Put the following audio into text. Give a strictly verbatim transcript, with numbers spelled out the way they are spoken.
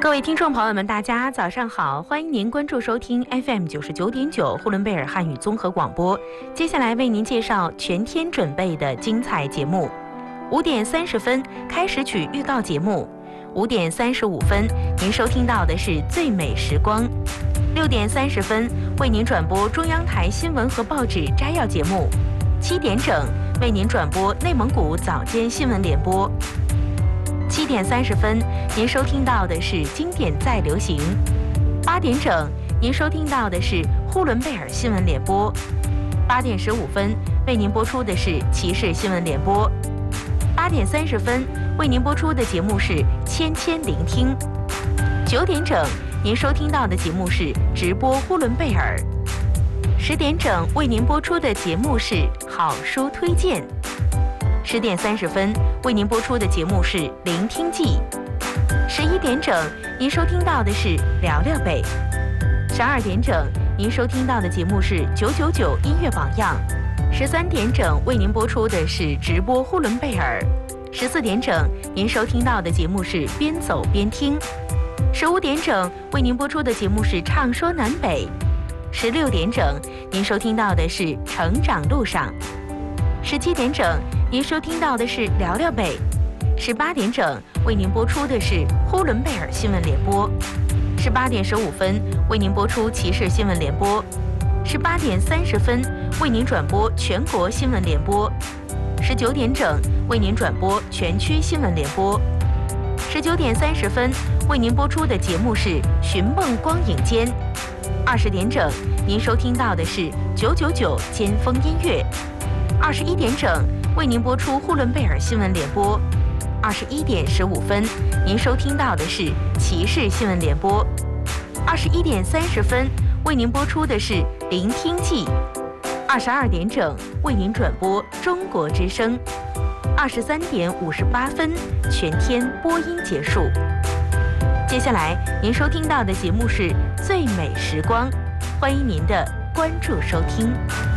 各位听众朋友们，大家早上好，欢迎您关注收听 F M 九十九点九呼伦贝尔汉语综合广播。接下来为您介绍全天准备的精彩节目。五点三十分开始曲预告节目，五点三十五分您收听到的是最美时光。六点三十分为您转播中央台新闻和报纸摘要节目。七点整为您转播内蒙古早间新闻联播。七点三十分，您收听到的是经典再流行。八点整，您收听到的是呼伦贝尔新闻联播。八点十五分，为您播出的是骑士新闻联播。八点三十分，为您播出的节目是千千聆听。九点整，您收听到的节目是直播呼伦贝尔。十点整，为您播出的节目是好书推荐。十点三十分为您播出的节目是《聆听记》。十一点整，您收听到的是聊聊北。十二点整，您收听到的节目是九九九音乐榜样。十三点整，为您播出的是直播呼伦贝尔。十四点整，您收听到的节目是边走边听。十五点整，为您播出的节目是唱说南北。十六点整，您收听到的是成长路上。十七点整，您收听到的是聊聊北。十八点整，为您播出的是呼伦贝尔新闻联播。十八点十五分，为您播出骑士新闻联播。十八点三十分，为您转播全国新闻联播。十九点整，为您转播全区新闻联播。十九点三十分，为您播出的节目是寻梦光影间。二十点整，您收听到的是九九九尖峰音乐。二十一点整，为您播出呼伦贝尔新闻联播。二十一点十五分，您收听到的是骑士新闻联播。二十一点三十分，为您播出的是聆听记。二十二点整，为您转播中国之声。二十三点五十八分，全天播音结束。接下来您收听到的节目是最美时光，欢迎您的关注收听。